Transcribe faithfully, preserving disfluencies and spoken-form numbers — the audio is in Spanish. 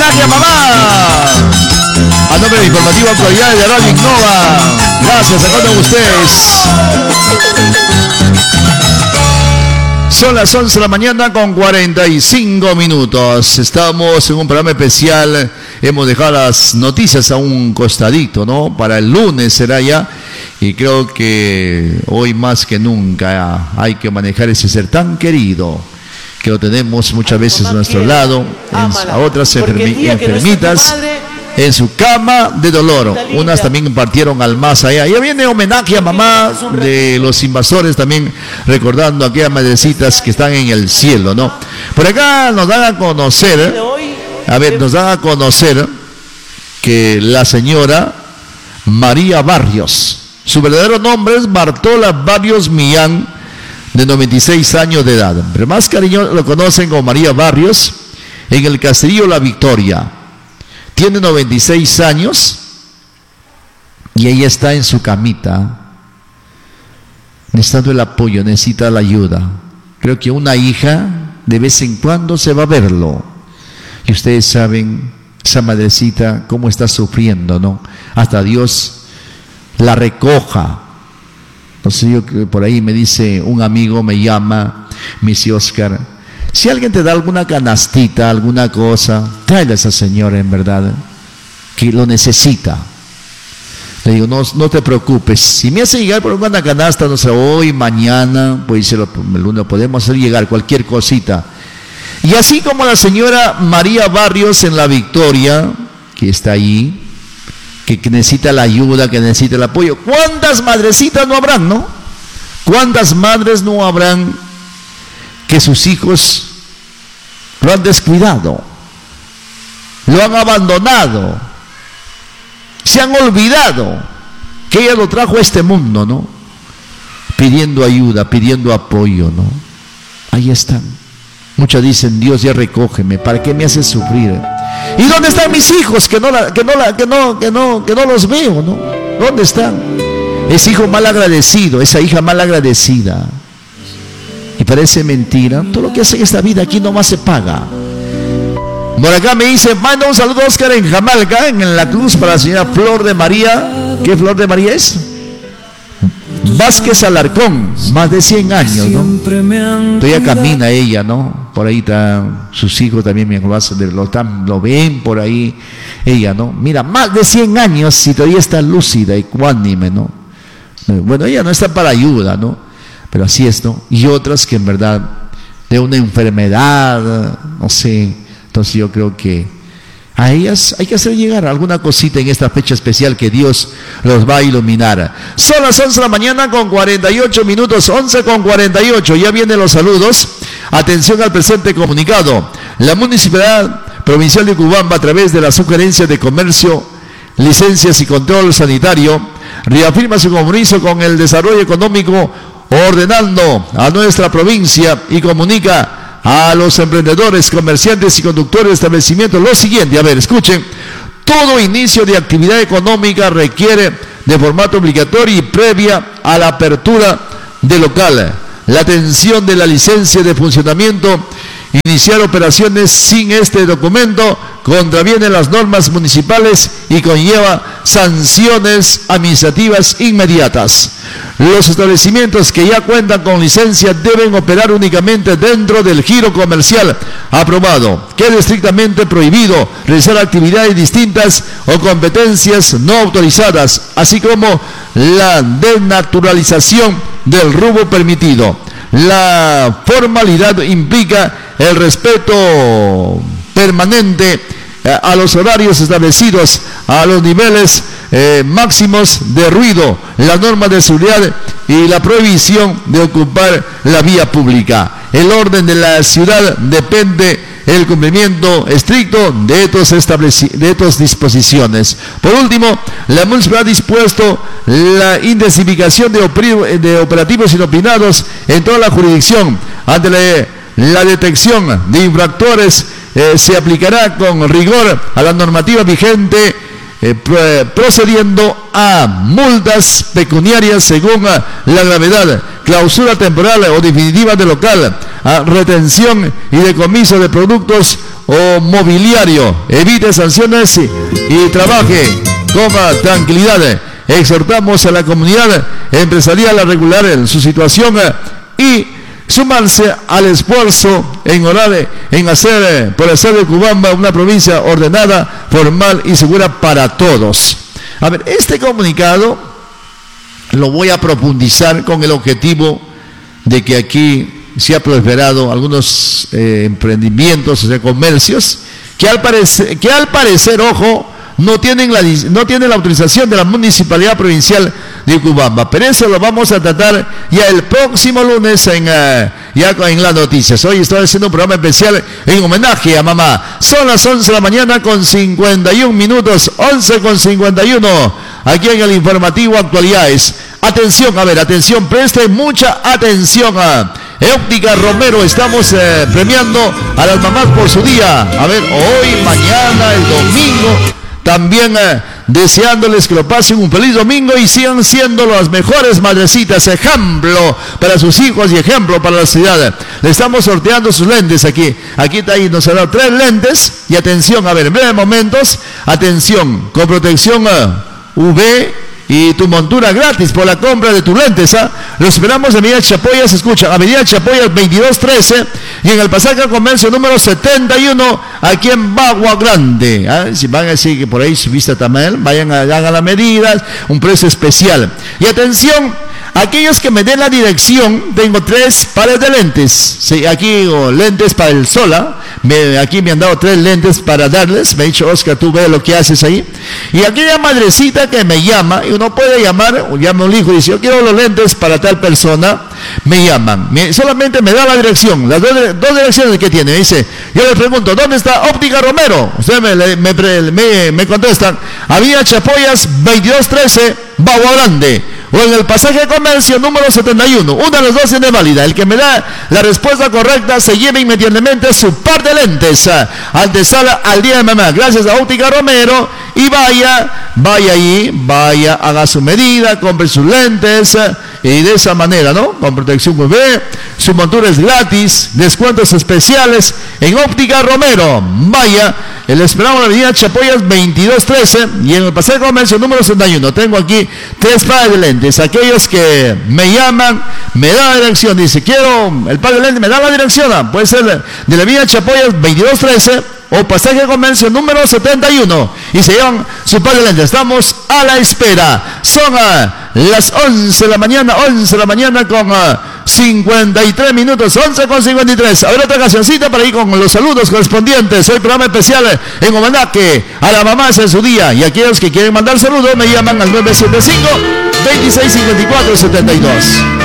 homenaje a mamá. A nombre de Informativo Actualidad de Radio Innova. Gracias a todos ustedes. Son las once de la mañana con cuarenta y cinco minutos. Estamos en un programa especial. Hemos dejado las noticias a un costadito, ¿no? Para el lunes será ya. Y creo que hoy más que nunca hay que manejar ese ser tan querido que lo tenemos muchas veces a nuestro lado, en, a otras enfermi enfermitas en su cama de dolor. Unas también partieron al más allá. Ya viene homenaje a mamá de los invasores, también recordando a aquellas madrecitas que están en el cielo, ¿no? Por acá nos dan a conocer, a ver, nos dan a conocer que la señora María Barrios, su verdadero nombre es Bartola Barrios Millán, de noventa y seis años de edad, pero más cariño lo conocen como María Barrios, en el caserío La Victoria. Tiene noventa y seis años y ella está en su camita, necesitando el apoyo, necesita la ayuda. Creo que una hija de vez en cuando se va a verlo. Y ustedes saben, esa madrecita, cómo está sufriendo, ¿no? Hasta Dios la recoja. No sé, yo por ahí me dice un amigo, me llama, me dice: Oscar, si alguien te da alguna canastita, alguna cosa, tráele a esa señora, en verdad, que lo necesita. Le digo, no, no te preocupes, si me hace llegar por una canasta, no sé, hoy, mañana, pues el lunes podemos hacer llegar cualquier cosita. Y así como la señora María Barrios en La Victoria, que está ahí, que, que necesita la ayuda, que necesita el apoyo. ¿Cuántas madrecitas no habrán, no? ¿Cuántas madres no habrán que sus hijos lo han descuidado, lo han abandonado, se han olvidado que ella lo trajo a este mundo, ¿no? Pidiendo ayuda, pidiendo apoyo, ¿no? Ahí están. Muchos dicen: Dios, ya recógeme, ¿para qué me haces sufrir? ¿Y dónde están mis hijos que no, la, que no, la, que no, que no, que no los veo, ¿no? ¿Dónde están? Ese hijo mal agradecido, esa hija mal agradecida. Y parece mentira, todo lo que hace en esta vida aquí nomás se paga. Por acá me dice: manda un saludo, Oscar, en Jamalca, en la cruz, para la señora Flor de María. ¿Qué Flor de María es? Vázquez Alarcón, más de cien años, ¿no? Todavía camina ella, ¿no? Por ahí está sus hijos también, lo, lo ven por ahí, ella, ¿no? Mira, más de cien años y todavía está lúcida y cuánime, ¿no? Bueno, ella no está para ayuda, ¿no? Pero así es, ¿no? Y otras que en verdad, de una enfermedad, no sé, entonces yo creo que a ellas hay que hacer llegar alguna cosita en esta fecha especial que Dios los va a iluminar. Son las once de la mañana con cuarenta y ocho minutos, once con cuarenta y ocho. Ya vienen los saludos. Atención al presente comunicado. La Municipalidad Provincial de Cubamba, a través de la Sugerencia de Comercio, Licencias y Control Sanitario, reafirma su compromiso con el desarrollo económico, ordenando a nuestra provincia, y comunica a los emprendedores, comerciantes y conductores de establecimientos lo siguiente. A ver, escuchen: todo inicio de actividad económica requiere de formato obligatorio y previa a la apertura de local. La atención de la licencia de funcionamiento, iniciar operaciones sin este documento, contraviene las normas municipales y conlleva sanciones administrativas inmediatas. Los establecimientos que ya cuentan con licencia deben operar únicamente dentro del giro comercial aprobado. Queda estrictamente prohibido realizar actividades distintas o competencias no autorizadas, así como la denaturalización del rubro permitido. La formalidad implica el respeto permanente a los horarios establecidos, a los niveles eh, máximos de ruido, las normas de seguridad y la prohibición de ocupar la vía pública. El orden de la ciudad depende el cumplimiento estricto de estos, de estas disposiciones. Por último, la municipalidad ha dispuesto la intensificación de, de operativos inopinados en toda la jurisdicción. Ante la, la detección de infractores, eh, se aplicará con rigor a la normativa vigente, eh, procediendo a multas pecuniarias según la gravedad, clausura temporal o definitiva del local, a retención y decomiso de productos o mobiliario. Evite sanciones y, y trabaje con tranquilidad. Exhortamos a la comunidad empresarial a regular su situación y sumarse al esfuerzo en orar, en hacer por hacer de Cubamba una provincia ordenada, formal y segura para todos. A ver, este comunicado lo voy a profundizar con el objetivo de que aquí se ha prosperado algunos eh, emprendimientos, o sea, comercios, que al parecer, que al parecer, ojo, no tienen la no tienen la autorización de la Municipalidad Provincial de Cubamba. Pero eso lo vamos a tratar ya el próximo lunes en, uh, ya en las noticias. Hoy estoy haciendo un programa especial en homenaje a mamá. Son las once de la mañana con cincuenta y un minutos, once con cincuenta y uno, aquí en el informativo Actualidades. Atención, a ver, atención, presten mucha atención a Óptica Romero. Estamos eh, premiando a las mamás por su día. A ver, hoy, mañana, el domingo. También eh, deseándoles que lo pasen un feliz domingo y sigan siendo las mejores madrecitas, ejemplo para sus hijos y ejemplo para la ciudad. Le estamos sorteando sus lentes aquí. Aquí está ahí, nos ha dado tres lentes. Y atención, a ver, en breves momentos, atención, con protección eh, U V y tu montura gratis por la compra de tus lentes. ¿ah? Lo esperamos en Avenida Chapoyas, escucha, Avenida Chapoyas veintidós trece y en el pasaje al comercio número setenta y uno, aquí en Bagua Grande. ¿ah? Si van a decir que por ahí subiste Tamal, vayan a, hagan las medidas, un precio especial. Y atención, aquellos que me den la dirección, tengo tres pares de lentes. Sí, aquí oh, lentes para el sol. ¿ah? Me, aquí me han dado tres lentes para darles. Me ha dicho, Oscar, tú ves lo que haces ahí. Y aquella madrecita que me llama, y uno puede llamar, o llama un hijo y dice, yo quiero los lentes para tal persona, me llaman. Me, solamente me da la dirección, las dos, dos direcciones que tiene. Me dice, yo le pregunto, ¿dónde está Óptica Romero? Ustedes me, me, me, me contestan, Avenida Chapoyas veintidós trece, Bagua Grande. O en el pasaje de comercio número setenta y uno. Una de las dos tiene válida. El que me da la respuesta correcta se lleva inmediatamente su par de lentes. Antesala al día de mamá. Gracias a Óptica Romero. Y vaya, vaya ahí, vaya, haga su medida, compre sus lentes. Y de esa manera, ¿no? Con protección U V, su montura es gratis, descuentos especiales en Óptica Romero. Vaya, el esperamos en la Avenida Chapoyas veintidós trece y en el pasaje de comercio número setenta y uno. Tengo aquí tres pares de lentes. Aquellos que me llaman, me dan la dirección, dice, quiero el par de lentes, me da la dirección. Puede ser de la Avenida Chapoyas veintidós trece o pasaje de comercio número setenta y uno y se llevan su par de lentes. Estamos a la espera. Son a las once de la mañana, once de la mañana con uh, cincuenta y tres minutos, once con cincuenta y tres. A ver otra cancioncita para ir con los saludos correspondientes. Hoy programa especial en homenaje a la mamá en su día. Y aquellos que quieren mandar saludos me llaman al nueve siete cinco, veintiséis cincuenta y cuatro setenta y dos.